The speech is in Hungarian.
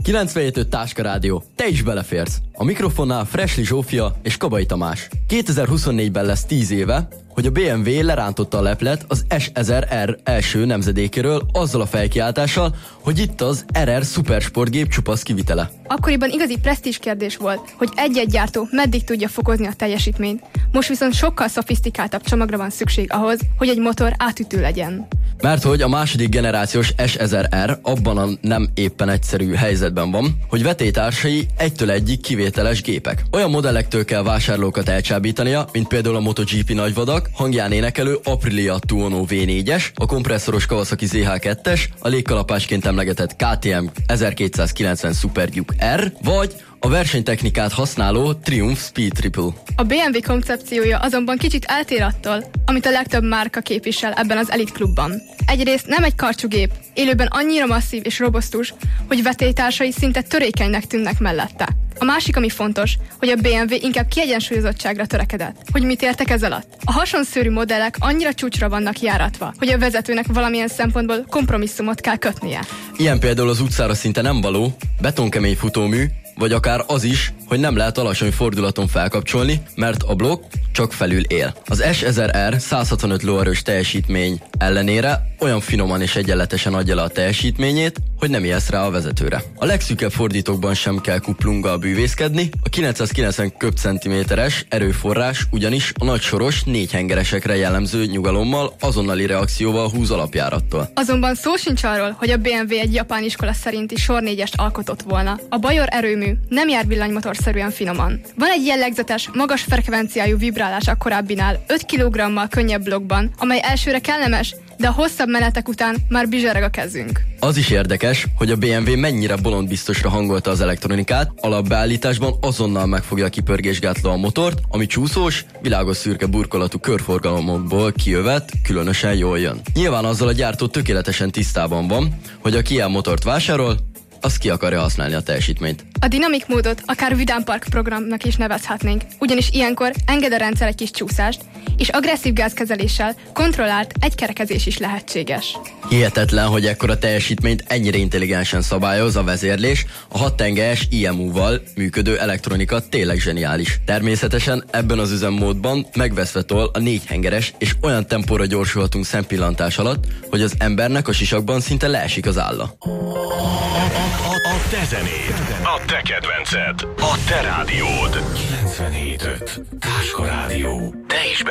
97.5 Táska Rádió. Te is beleférsz. A mikrofonnál Freshly Zsófia és Kabai Tamás. 2024-ben lesz 10 éve, hogy a BMW lerántotta a leplet az S1000R első nemzedékéről azzal a felkiáltással, hogy itt az RR szupersportgép csupasz kivitele. Akkoriban igazi presztízs kérdés volt, hogy egy-egy gyártó meddig tudja fokozni a teljesítményt. Most viszont sokkal szofisztikáltabb csomagra van szükség ahhoz, hogy egy motor átütő legyen. Mert hogy a második generációs S1000R abban a nem éppen egyszerű helyzetben van, hogy vetélytársai egytől egyig kivételes gépek. Olyan modellektől kell vásárlókat elcsábítania, mint például a MotoGP nagyvadak, hangján énekelő Aprilia Tuono V4-es, a kompresszoros Kawasaki ZH2-es, a légkalapásként emlegetett KTM 1290 Super Duke R, vagy a versenytechnikát használó Triumph Speed Triple. A BMW koncepciója azonban kicsit eltér attól, amit a legtöbb márka képvisel ebben az elit klubban. Egyrészt nem egy karcsú gép, élőben annyira masszív és robosztus, hogy vetélytársai szinte törékenynek tűnnek mellette. A másik, ami fontos, hogy a BMW inkább kiegyensúlyozottságra törekedett. Hogy mit értek ez alatt? A hasonszőrű modellek annyira csúcsra vannak járatva, hogy a vezetőnek valamilyen szempontból kompromisszumot kell kötnie. Ilyen például az utcára szinte nem való, betonkemény futómű, vagy akár az is, hogy nem lehet alacsony fordulaton felkapcsolni, mert a blokk csak felül él. Az S1000R 165 lóerős teljesítmény ellenére olyan finoman és egyenletesen adja le a teljesítményét, hogy nem ijedsz rá a vezetőre. A legszűkebb fordítókban sem kell kuplunggal bűvészkedni, a 990 köbcentiméteres erőforrás ugyanis a nagysoros 4 hengeresekre jellemző nyugalommal, azonnali reakcióval húz alapjárattól. Azonban szó sincs arról, hogy a BMW egy japán iskola szerinti sor 4-est alkotott volna. A Bajor erőmű nem jár villanymotorszerűen finoman. Van egy jellegzetes, magas frekvenciájú vibrálás a korábbinál 5 kg-mal könnyebb blokkban, amely elsőre kellemes, de a hosszabb menetek után már bizsereg a kezünk. Az is érdekes, hogy a BMW mennyire bolondbiztosra hangolta az elektronikát, alapbeállításban azonnal megfogja a kipörgésgátló a motort, ami csúszós, világos szürke burkolatú körforgalomokból kijövet, különösen jól jön. Nyilván azzal a gyártó tökéletesen tisztában van, hogy aki ilyen motort vásárol, az ki akarja használni a teljesítményt. A dinamik módot akár Vidám Park programnak is nevezhetnénk, ugyanis ilyenkor enged a rendszer egy kis csúszást, és agresszív gázkezeléssel kontrollált egykerekezés is lehetséges. Hihetetlen, hogy ekkora teljesítményt ennyire intelligensen szabályoz a vezérlés, a 6 tengelyes IMU-val működő elektronika tényleg zseniális. Természetesen ebben az üzemmódban megveszve toll a 4 hengeres, és olyan tempóra gyorsulhatunk szempillantás alatt, hogy az embernek a sisakban szinte leesik az álla. A te zenéd, a te kedvenced, a te rádiód. 97.5 Táska Rádió. Te is